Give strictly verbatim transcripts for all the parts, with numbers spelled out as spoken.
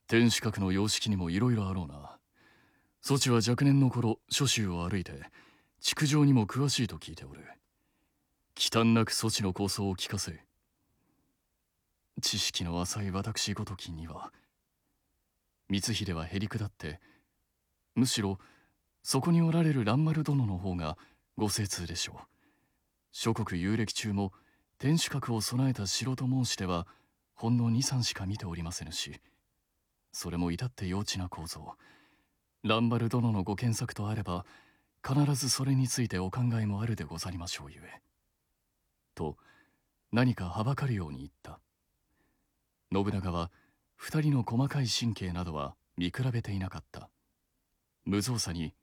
天守閣の様式にもいろいろあろうな。そちは若年の頃諸州を歩いて築城にも詳しいと聞いておる。忌憚なくそちの構想を聞かせ。知識の浅い私ごときには、光秀はへりくだって、むしろそこにおられる蘭丸殿の方がご精通でしょう。諸国遊歴中も天守閣を備えた城と申してはほんの二三しか見ておりませぬし、それも至って幼稚な構造。蘭丸殿のご検索とあれば必ずそれについてお考えもあるでござりましょうゆえ。と何かはばかるように言った。信長は二人の細かい神経などは見比べていなかった。無造作に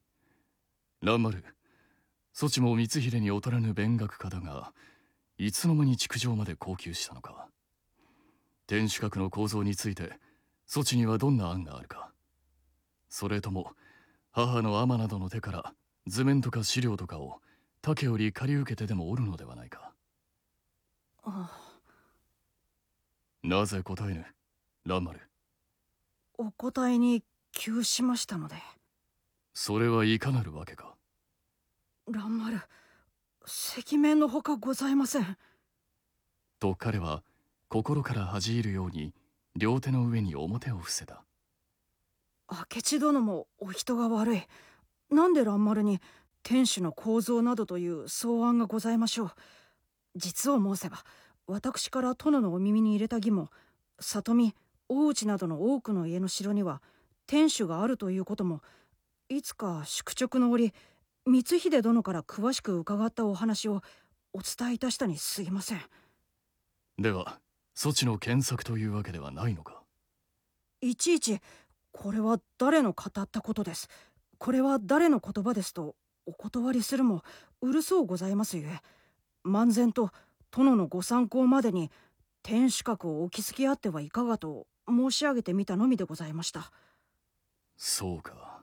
「蘭丸、そちも光秀に劣らぬ勉学家だが、いつの間に築城まで高級したのか。天守閣の構造についてそちにはどんな案があるか。それとも母の天などの手から図面とか資料とかを竹より借り受けてでもおるのではないか。 ああ。 なぜ答えぬ、蘭丸。 お答えに窮しましたので。 それはいかなるわけか。 蘭丸、赤面のほかございません。 と彼は心から恥じ入るように両手の上に面を伏せた。 明智殿もお人が悪い。なんで蘭丸に天守の構造などという草案がございましょう。実を申せば私から殿のお耳に入れた義も、里見大内などの多くの家の城には天守があるということも、いつか宿直の折光秀殿から詳しく伺ったお話をお伝えいたしたにすぎません。 ではそちの検索というわけではないのか。 いちいちこれは誰の語ったことです、これは誰の言葉ですとお断りするもうるそうございますゆえ、漫然と殿のご参考までに天守閣をお築きあってはいかがと申し上げてみたのみでございました。 そうか。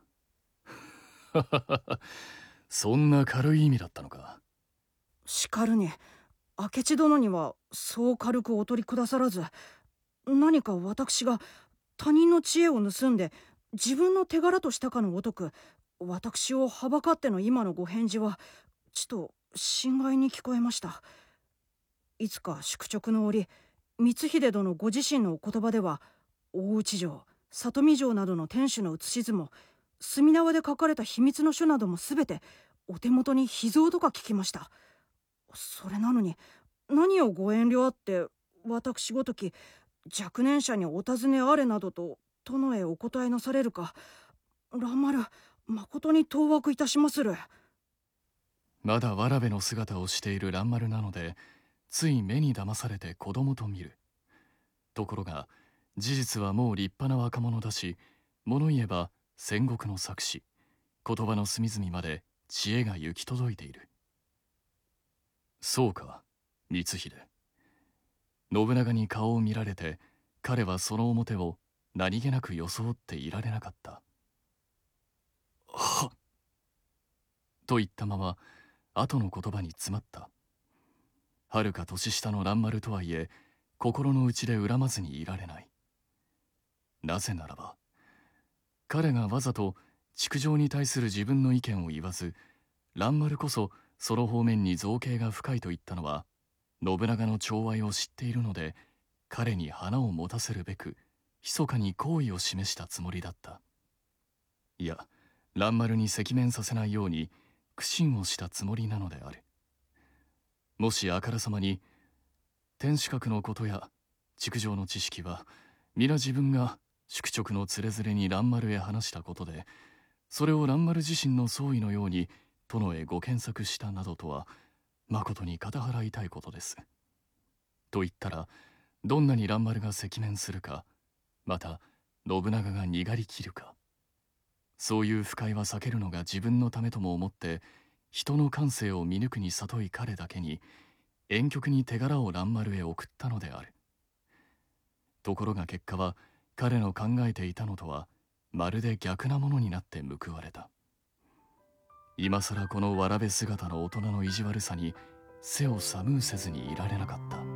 そんな軽い意味だったのか。 しかるに明智殿にはそう軽くお取りくださらず、何か私が他人の知恵を盗んで自分の手柄としたかのごとく私をはばかっての今のご返事はちと心外に聞こえました。いつか宿直の折光秀殿ご自身のお言葉では、大内城里見城などの天守の写し図も墨縄で書かれた秘密の書なども全てお手元に秘蔵とか聞きました。それなのに何をご遠慮あって私ごとき若年者にお尋ねあれなどと殿へお答えなされるか、蘭丸誠に当惑いたしまする。 まだわらべの姿をしている蘭丸なので、つい目に騙されて子供と見る。ところが事実はもう立派な若者だし、物言えば戦国の策士、言葉の隅々まで知恵が行き届いている。そうか、光秀。信長に顔を見られて彼はその表を何気なく装っていられなかった。はっと言ったまま後の言葉に詰まった。はるか年下の蘭丸とはいえ心の内で恨まずにいられない。なぜならば彼がわざと築城に対する自分の意見を言わず、蘭丸こそその方面に造形が深いと言ったのは信長の寵愛を知っているので、彼に花を持たせるべく密かに好意を示したつもりだった。いや、蘭丸に赤面させないように苦心をしたつもりなのである。もしあからさまに天守閣のことや築城の知識は皆自分が宿直のつれづれに蘭丸へ話したことで、それを蘭丸自身の総意のように殿へご検索したなどとはまことに片腹痛いことです。と言ったらどんなに蘭丸が赤面するか、また信長がにがりきるか、そういう不快は避けるのが自分のためとも思って人の感性を見抜くに聡い彼だけに婉曲に手柄を蘭丸へ送ったのである。ところが結果は彼の考えていたのとはまるで逆なものになって報われた。今さらこのわらべ姿の大人の意地悪さに背を寒うせずにいられなかった。